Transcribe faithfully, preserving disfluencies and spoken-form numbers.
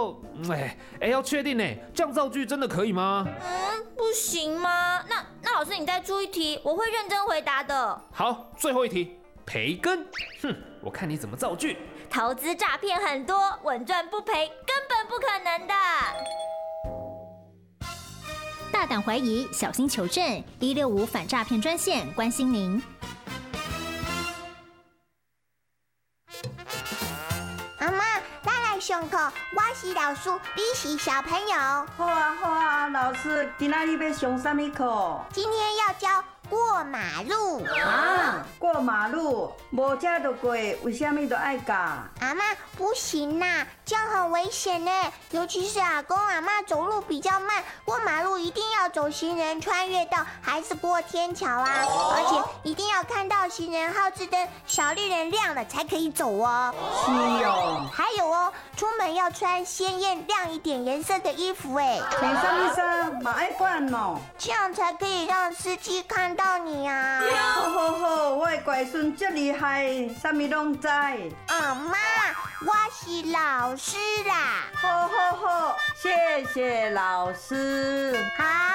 过，哎哎，要确定呢，这样造句真的可以吗？ 嗯，不行吗？那那老师你再出一题，我会认真回答的。 好，最后一题，培根。哼，我看你怎么造句。 投资诈骗很多，稳赚不赔根本不可能的。 大胆怀疑，小心求证。一六五反诈骗专线关心您。 妈妈，咱来上课，我是老师，你是小朋友。 好啊好啊，老师，今仔日要上什么课？ 今天要教过马路。 啊，过马路，无车就过，为什么都爱教？ 阿嬷，不行啦，这样很危险呢。尤其是阿公阿嬷走路比较慢，过马路一定要走行人穿越道，还是过天桥啊？而且一定要看到行人号志灯小绿人亮了才可以走哦。 是哦。 还有哦，出门要穿鲜艳亮一点颜色的衣服哎。 穿什么衫嘛爱管哦， 这样才可以让司机看到你啊。 好好好，我的乖孙真厉害，什么拢知。 阿嬷，我是老师啦。 好好好，谢谢老师。 好。